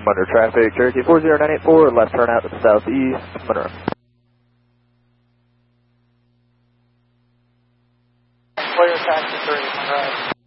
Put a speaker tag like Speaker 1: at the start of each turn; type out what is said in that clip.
Speaker 1: under traffic. Cherokee 40984, left turn out to the southeast, Monroe.
Speaker 2: Clear taxi 3, Monroe.